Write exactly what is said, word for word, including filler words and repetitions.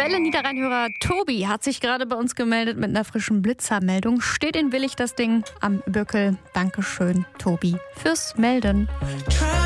Aktuelle Niederrheinhörer Tobi hat sich gerade bei uns gemeldet mit einer frischen Blitzermeldung. Steht in Willig das Ding am Böckel. Dankeschön, Tobi, fürs Melden.